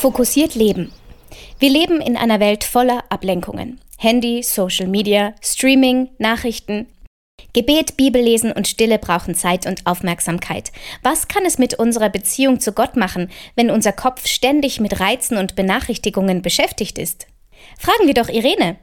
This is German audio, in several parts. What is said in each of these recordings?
Fokussiert leben. Wir leben in einer Welt voller Ablenkungen. Handy, Social Media, Streaming, Nachrichten. Gebet, Bibellesen und Stille brauchen Zeit und Aufmerksamkeit. Was kann es mit unserer Beziehung zu Gott machen, wenn unser Kopf ständig mit Reizen und Benachrichtigungen beschäftigt ist? Fragen wir doch Irene.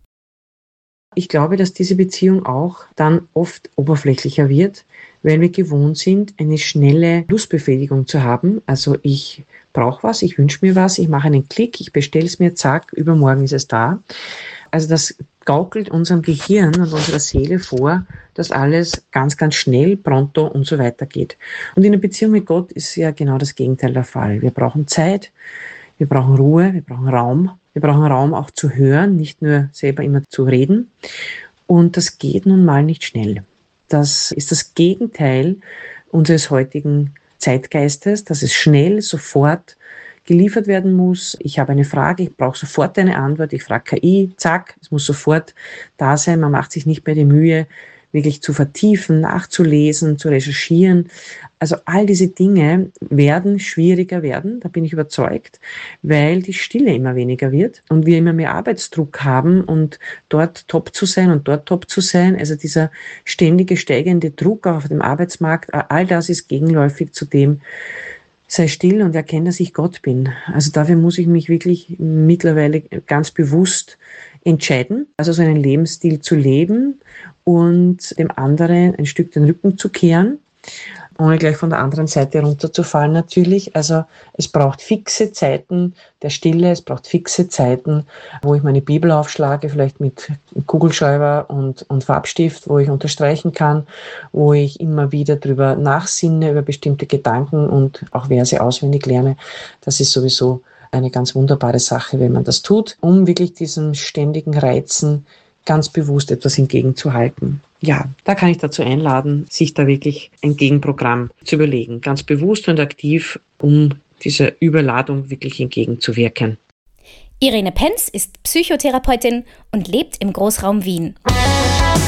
Ich glaube, dass diese Beziehung auch dann oft oberflächlicher wird, weil wir gewohnt sind, eine schnelle Lustbefriedigung zu haben. Also ich brauche was, ich wünsche mir was, ich mache einen Klick, ich bestelle es mir, zack, übermorgen ist es da. Also das gaukelt unserem Gehirn und unserer Seele vor, dass alles ganz, ganz schnell, pronto und so weiter geht. Und in der Beziehung mit Gott ist ja genau das Gegenteil der Fall. Wir brauchen Zeit, wir brauchen Ruhe, wir brauchen Raum. Wir brauchen Raum auch zu hören, nicht nur selber immer zu reden. Und das geht nun mal nicht schnell. Das ist das Gegenteil unseres heutigen Zeitgeistes, dass es schnell, sofort geliefert werden muss. Ich habe eine Frage, ich brauche sofort eine Antwort. Ich frage KI, zack, es muss sofort da sein. Man macht sich nicht mehr die Mühe, wirklich zu vertiefen, nachzulesen, zu recherchieren. Also all diese Dinge werden schwieriger werden, da bin ich überzeugt, weil die Stille immer weniger wird und wir immer mehr Arbeitsdruck haben und dort top zu sein und dort top zu sein. Also dieser ständige steigende Druck auf dem Arbeitsmarkt, all das ist gegenläufig zu dem, sei still und erkenne, dass ich Gott bin. Also dafür muss ich mich wirklich mittlerweile ganz bewusst entscheiden, also so einen Lebensstil zu leben und dem anderen ein Stück den Rücken zu kehren, ohne gleich von der anderen Seite runterzufallen natürlich. Also es braucht fixe Zeiten der Stille, es braucht fixe Zeiten, wo ich meine Bibel aufschlage, vielleicht mit Kugelschreiber und Farbstift, wo ich unterstreichen kann, wo ich immer wieder drüber nachsinne, über bestimmte Gedanken und auch Verse auswendig lerne. Das ist sowieso eine ganz wunderbare Sache, wenn man das tut, um wirklich diesen ständigen Reizen ganz bewusst etwas entgegenzuhalten. Ja, da kann ich dazu einladen, sich da wirklich ein Gegenprogramm zu überlegen, ganz bewusst und aktiv, um dieser Überladung wirklich entgegenzuwirken. Irene Penz ist Psychotherapeutin und lebt im Großraum Wien.